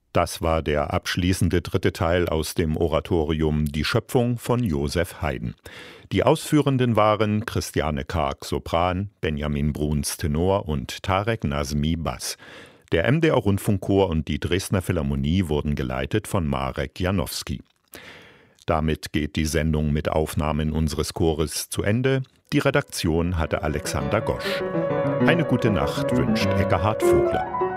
Das war der abschließende dritte Teil aus dem Oratorium Die Schöpfung von Joseph Haydn. Die Ausführenden waren Christiane Karg, Sopran, Benjamin Bruns, Tenor und Tarek Nazmi, Bass. Der MDR Rundfunkchor und die Dresdner Philharmonie wurden geleitet von Marek Janowski. Damit geht die Sendung mit Aufnahmen unseres Chores zu Ende. Die Redaktion hatte Alexander Gosch. Eine gute Nacht wünscht Ekkehard Vogler.